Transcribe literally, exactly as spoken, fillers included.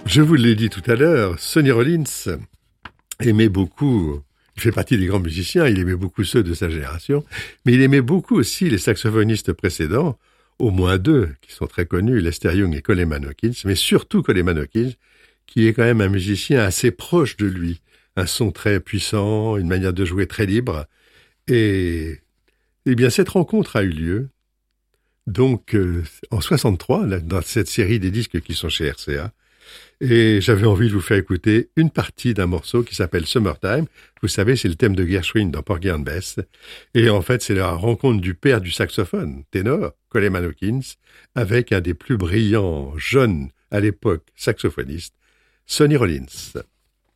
Je vous l'ai dit tout à l'heure, Sonny Rollins aimait beaucoup, il fait partie des grands musiciens, il aimait beaucoup ceux de sa génération, mais il aimait beaucoup aussi les saxophonistes précédents, au moins deux, qui sont très connus, Lester Young et Coleman Hawkins, mais surtout Coleman Hawkins, qui est quand même un musicien assez proche de lui, un son très puissant, une manière de jouer très libre, et, eh bien cette rencontre a eu lieu, donc euh, en soixante-trois, là, dans cette série des disques qui sont chez R C A, et j'avais envie de vous faire écouter une partie d'un morceau qui s'appelle Summertime. Vous savez, c'est le thème de Gershwin dans Porgy and Bess. Et en fait, c'est la rencontre du père du saxophone, ténor, Coleman Hawkins, avec un des plus brillants jeunes à l'époque saxophonistes, Sonny Rollins.